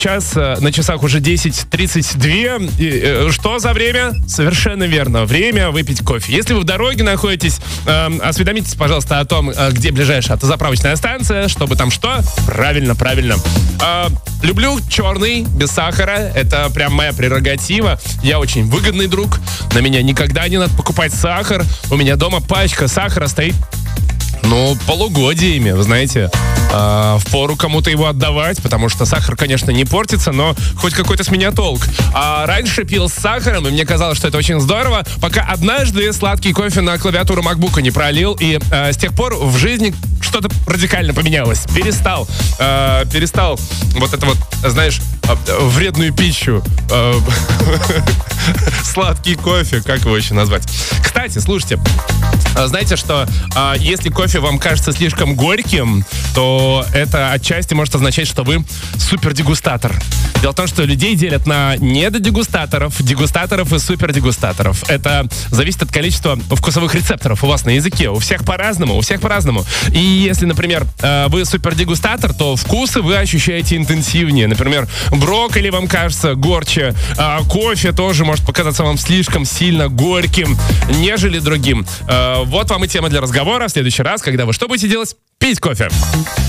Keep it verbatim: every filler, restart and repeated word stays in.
Сейчас на часах уже десять тридцать два. И, что за время? Совершенно верно. Время выпить кофе. Если вы в дороге находитесь, э, осведомитесь, пожалуйста, о том, где ближайшая автозаправочная станция, чтобы там что? Правильно, правильно. Э, люблю черный, без сахара. Это прям моя прерогатива. Я очень выгодный друг. На меня никогда не надо покупать сахар. У меня дома пачка сахара стоит, ну, полугодиями, вы знаете. Э, впору кому-то его отдавать, потому что сахар, конечно, не портится, но хоть какой-то с меня толк. А раньше пил с сахаром, и мне казалось, что это очень здорово, пока однажды сладкий кофе на клавиатуру макбука не пролил, и э, с тех пор в жизни что-то радикально поменялось. Перестал, э, перестал вот это вот, знаешь, э, вредную пищу, э, сладкий кофе, как его еще назвать? Кстати, слушайте, знаете, что э, если кофе вам кажется слишком горьким, то это отчасти может означать, что вы супердегустатор. Дело в том, что людей делят на недодегустаторов, дегустаторов и супердегустаторов. Это зависит от количества вкусовых рецепторов у вас на языке. У всех по-разному, у всех по-разному. И если, например, э, вы супердегустатор, то вкусы вы ощущаете интенсивнее. Например, брокколи вам кажется горче, а кофе тоже может показаться вам слишком сильно горьким, нежели другим. Э, вот вам и тема для разговора в следующий раз, когда вы что будете делать? Пить кофе.